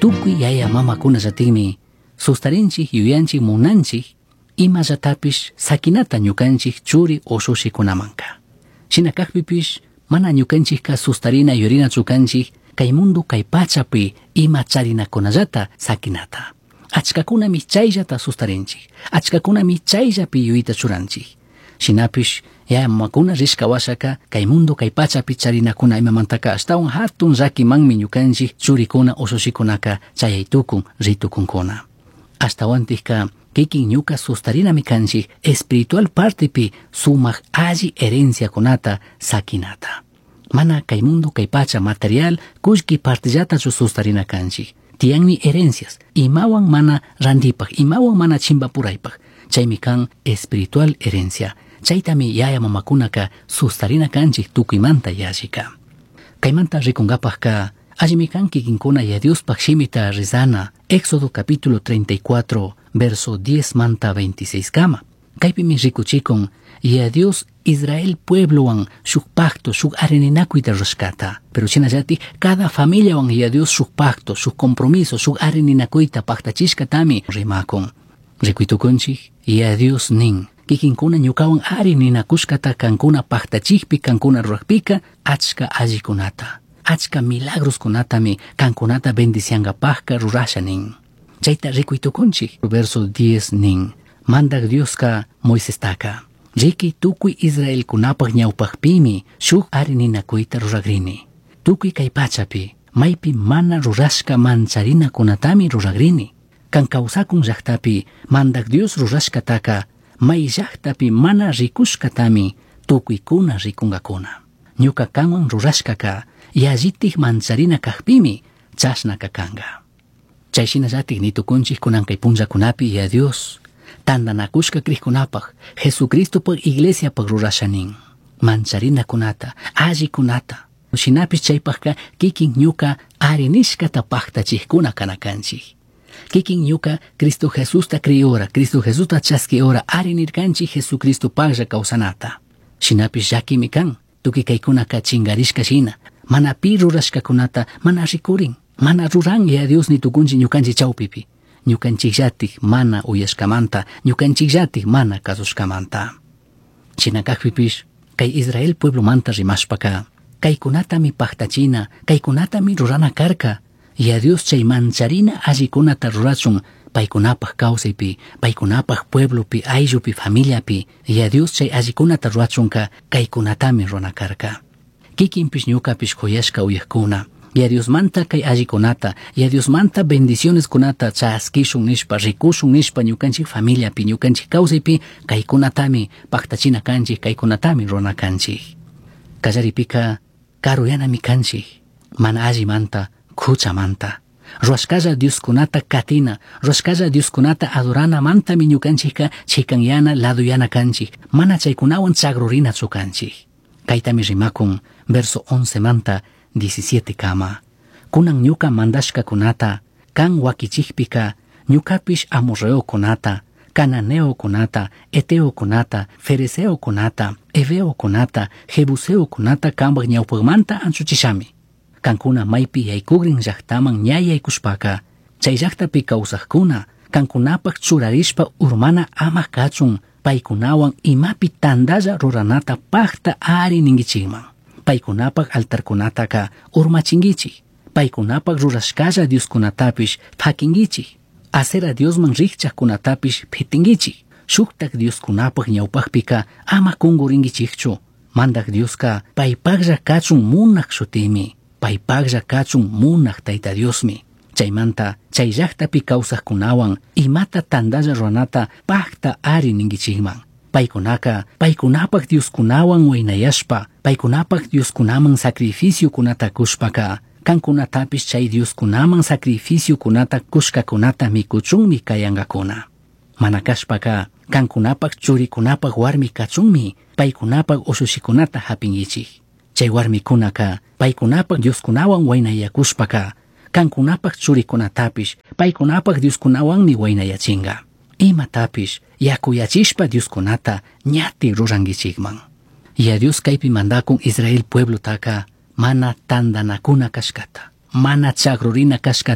tukuy yaya mamakuna llatinmi sustarinchik yuyanchik munanchik imallatapish sakinata ñukanchik churi o shushikunamanta. Shina kaqpipish mana ñukanchikka sustarina yurinachu kanchik kay mundo kay pachapi ima charinakunallata sakinata. Achkakunami chayllata sustarinchik, achkakunami chayllapi yuyita churanchik. Shinapish yaya mamakuna rishka washaka kay mundo kay pachapi charinakuna imamantaka ashtawan hatun llakimanmi ñukanchik churikuna o shushikunaka chayaytukun ritukunkuna. Ashtawantikka kikin ñuka sustarinami kanchik espiritual partepi sumak alli herenciakunata sakinata. Mana kay mundo kay pacha material kullki partillatachu sustarina kanchik. Tiyanmi herencias, imawan mana randipak, imawan mana chimbapuraypak. Chaymi kan espiritual herencia. Chaytami yaya mamakunaka sustarina kanchik tukuymanta yashika. Kaymanta rikungapakka allimi kan kikinkuna ya Diospak shimita rizana. Éxodo capítulo 34 verso 10 manta 26 kama. Kaypimi rikuchikun ya Dios Israel pueblowan shuk pacto shuk areninakuyta rushkata. Pero chinallati cada familia wan ya Dios shuk pacto shuk compromiso shuk areninakuyta pactachishkatami rimakun. Rikuitukunchik ya Dios nin kikinkuna ñukawan areninakushkata kankuna pactachikpi kankuna rurakpika achka allikunata. Achka milagroskunatami kankunata bendiciankapakka rurasha nin. Chayta rikuitukunchik. Verso 10 nin. Mandak Dioska Moisestaka. Riki tukuy Israel kunapak ñawpakpimi shuk areninakuyta rurakrini. Tukuy kay pachapi maypi mana rurashka mancharinakunatami rurakrini. Kan kawsakun llaqtapi mandak Dios rurashkataka may llaqtapi mana rikushkatami tukuykuna rikunkakuna. Ñuka kanwan rurashkaka yallitik mancharina kaqpimi chashnaka kanka. Chayshinallatik nitukunchik kunan kay punllakunapi ya Dios tandanakushka kriykunapak Jesucristopak iglesiapak rurasha nin. Mancharinakunata, allikunata. Shinapish chaypakka kikin ñuka arinishkata paktachikuna kanakanchik. Kikin ñuka Cristo Jesusta criyora, Cristo Jesusta chaskiora arinirkanchik Jesucristo paglla kawsanata. Shinapish llakimi kan tuki kaykunaka chingarishka shina. Mana pi rurashkakunata mana rikurin. Mana ruran ya Dios nitukunchik ñukanchik chawpipi. Ñukanchikllatik mana uyashkamanta, ñukanchikllatik mana kasushkamanta. Chinakaqpipish kay Israel pueblo manta rimashpaka kaykunatami paktachina, kaykunatami rurana karka. Ya Dios chay mancharina allikunata rurachun paykunapak kawsaypi, paykunapak pueblopi, ayllupi, familiapi. Ya Dios chay allikunata rurachunka kaykunatami rurana karka. Kikinpish ñukapish kuyashka uyakuna. Ya Dios manta kay allikunata, ya Dios manta bendiciones kunata chaskishun nishpa, rikushun nishpa ñukanchik familiapi, ñukanchik kawsaypi kaykunatami paktachina kanchik, kaykunatami rurana kanchik. Kallaripika karuyanami kanchik, mana allimanta, kuchamanta. Ruashkalla Dioskunata katina, ruashkalla Dioskunata adorana mantami ñukanchikka chikanyana laduyana kanchik, mana chaykunawan chagrurinachu kanchik. Kaytami rimakun verso 11 manta 17 kama. Kunan ñuka mandashka kunata, kan wakichikpika, ñukapish amorreo kunata, cananeo kunata, eteo kunata, fereceo kunata, eveo kunata, jebuseo kunata kambak ñawpagmanta anchuchishami. Kankuna maypi yaykugrin llaqtaman ñayaykushpaka, chay llaqtapi kawsaqkuna, kankunapak churarishpa urmana ama kachun, paykunawan imapi tandalla ruranata pakta ari ningichikman. Paykunapak altarkunataka urmachingichik. Paykunapak rurashkalla Dioskunatapish phakingichik. Acera Diosman rikchaqkunatapish phitingichik. Shuktak Dioskunapak ñawpakpika ama kunguringichikchu. Mandak Dioska paypaklla kachun munak shutimi. Paypaklla kachun munak Tayta Diosmi. Chaymanta chay llaqtapi kawsaqkunawan imata tandalla ruranata pakta ari ningichikman. Paykunaka paykunapak Dioskunawan waynayashpa, paykunapak Dioskunaman sacrificio kunata kushpaka, kankunatapish chay Dioskunaman sacrificio kunata kushkakunata mikuchunmi kayankakuna. Manakashpaka kankunapak churikunapak warmi kachunmi, paykunapak ushushikunata hapingichik. Chay warmikunaka paykunapak Dioskunawan waynayakushpaka, kankunapak churikunatapish paykunapak Dioskunawanmi waynayachinga. Imatapish yakuyachishpa Dioskunata ñati rurangichikman. Ya Dios kaypi mandakun Israel pueblo taka mana tandanakuna kashkata, mana chagrurina kashkata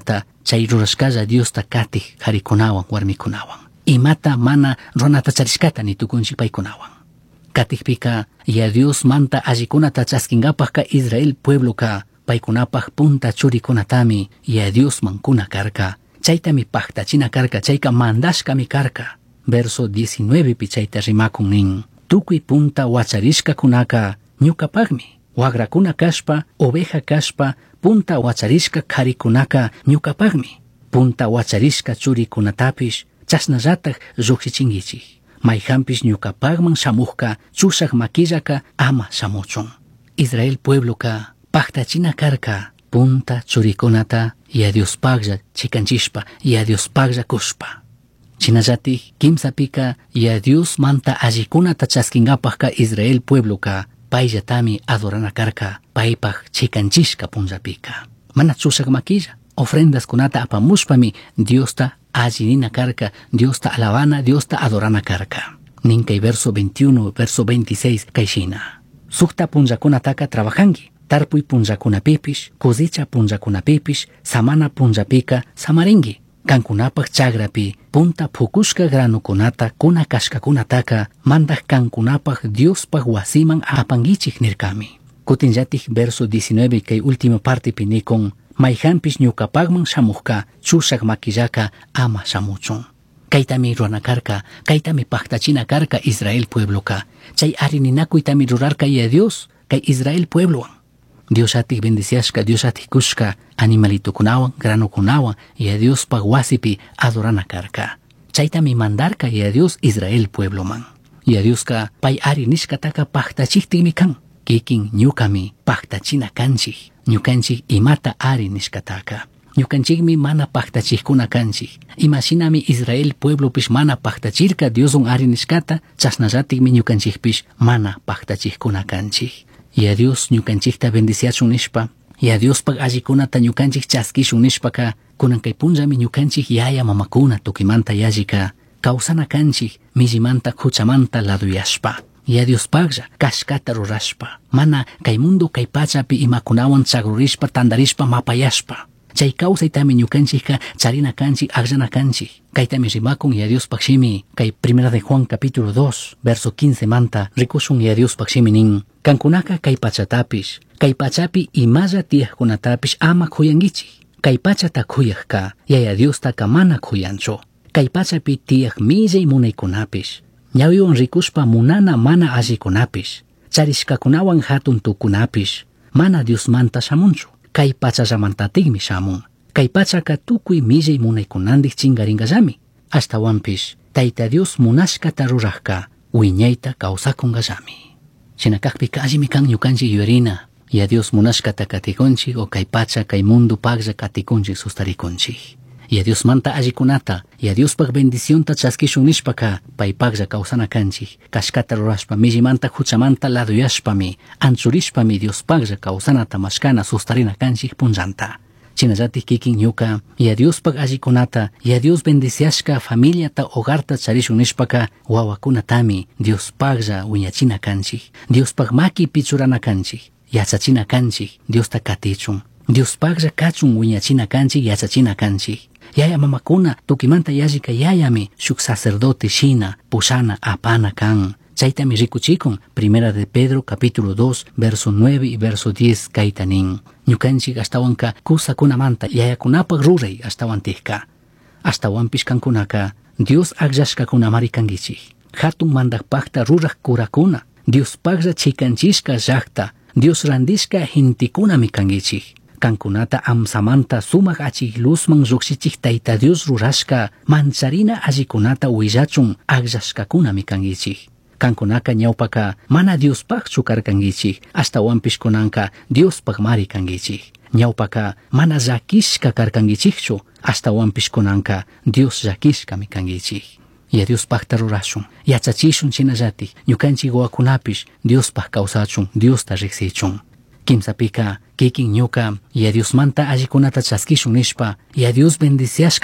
chay rurashkalla Diosta katik harikunawan warmikunawan. Imata mana ronata charishkata ni tukunchik paykunawan. Katikpika ya Dios manta allikunata chaskingapaka Israel pueblo ka paykunapak punta churikunatami ya Dios mankuna karka. Chaytami paktachina karka, chayka mandashkami karka. Verso 19 pi chayta rimakun nin. Tukui punta wacharishka kunaka ñukapagmi. Wagrakuna kashpa, oveja kashpa, punta wacharishka karikunaka ñukapagmi. Punta wacharishka churikunatapish chasnallatak lluksichingichik. Mayhampish ñukapagman shamuhka chushak makillaka ama shamuchun. Israel pueblo ka paktachina karka punta churikunata ya Dios paglla chikanchishpa ya Dios paglla kushpa. Chinallatik kimsapika ya Dios manta allikunata chaskingapaka Israel pueblo ka payllatami adorana karka paypaj chikanchishka punllapika. Mana chushak makilla ofrendas kunata apamushpami Diosta allinina karka, Diosta alabana, Diosta adorana karka. Ninkay verso 21, verso 26 kayshina. Sukta punllakunataka trabajangi. Tarpuy punllakunapipish, cosecha punllakunapipish, samana punllapika samaringi. Kankunapak chagrapi punta pukushka granukunata kuna kashkakunataka mandak kankunapak Diospag wasiman apangichik nirkami. Kutinllatik verso 19 kay última parte pinikon mayhampish ñukapagman shamuhka chushak makillaka ama shamuchun. Kaytami ruanakarka, kaytami paktachina karka Israel pueblo ka. Chay arininakuitami rurarka ya Dios kay Israel puebloan. Dios atik bendiciashka, Dios atik kushka animalito kunawan, grano kunawan ya Dios pag wasipi adorana karka. Chaytami mandarka ya Dios Israel pueblo man. Ya Dios ka pay arinishkataka paktachiktikmi kan. Kikin ñukami paktachina kanchik. Ñukanchik imata arinishkataka. Ñukanchikmi mana paktachikuna kanchik. Imashinami Israel pueblo pish mana paktachirka Diosun arinishkata, chasnallatikmi ñukanchikpish mana paktachikuna kanchik. Ya Dios ñukanchikta bendiciachun nishpa, ya Dios pag allikunata ñukanchik chaskishun nishpaka, kunan kay punllami ñukanchik yaya mamakuna tukimanta yallika, kawsana kanchik millimanta huchamanta laduyashpa. Ya Dios paglla kashkata rurashpa, mana kay mundo kay pachapi imakunawan chagrurishpa tandarishpa mapayashpa. Chay kawsaytami ñukanchikka charina kanchik agllana kanchik. Kaytami rimakun ya Dios pakshimi, kay primera de Juan capítulo 2 verso 15 manta rikushun ya Dios pakshimi nin. Kankunaka kay pachatapish, kay pachapi imalla tiyajkunatapish ama kuyangichik. Kay pachata kuyajka, ya Dios taka mana kuyancho. Kay pachapi tiyaj millay munaykunapish. Ñawiwan rikushpa munana mana allikunapish. Charishkakunawan hatun tukunapish. Mana Dios manta shamunchu. Kay pachallamantatikmi shamun. Kay pachaka tukuy millay munaykunandik chingaringallami. Ashtawanpish Tayta Dios munashkata rurajka wiñayta kawsakungallami. Shinakakpika allimi kan ñukanchik yurina. Ya Dios munashkata katikunchik o kay pacha kay mundo paglla katikunchik sustarikunchik. Ya Dios manta allikunata, ya Dios pag bendicionta chaskishun nishpaka, pay paglla kawsana kanchik, kashkata rurashpa millimanta huchamanta laduyashpami, anchurishpami Dios paglla kawsanata mashkana sustarina kanchik punllanta. Chinallatik kikin ñuka, ya Dios pag allikunata, ya Dios bendiciashka familiata hogarta charishun nishpaka, wawakunatami Dios paglla wiñachina kanchik, Dios pag maki pichurana kanchik, yachachina kanchik, Dios ta katichun. Dios paglla kachun wiñachina kanchik, yachachina kanchik. Yaya mamakuna tukimanta yallika yayami shuk sacerdote shina pushana apana kan. Chaytami rikuchikun primera de Pedro capítulo 2 verso 9 y verso 10 kaytanin. Ñukanchik ashtawanka kusakunamanta yayakunapag ruray ashtawantijka. Ashtawanpish kankunaka Dios agllashkakunamari kangichik. Hatun mandakpakta ruraj kurakuna. Dios paglla chikanchishka llaqta. Dios randishka hintikunami kangichik. Kankunata amsamanta sumak achiklusman llukshichik Tayta Dios rurashka mancharina allikunata willachun agllashkakunami kangichik. Kankunaka ñawpaka mana Diospaqchu karkangichik, ashtawanpish kunanka Diospaq mari kangichik. Ñawpaka mana llakishka karkangichikchu, ashtawanpish kunanka Dios llakishkami kangichik. Ya Diospaqta rurashun, yachachishun chinallatik, ñukanchik wawakunapish Diospaq kawsachun, Diosta riqsichun. Kimsapika kikin ñuka ya Dios manta allikunata chaskishun nishpa, ya Dios bendiciashka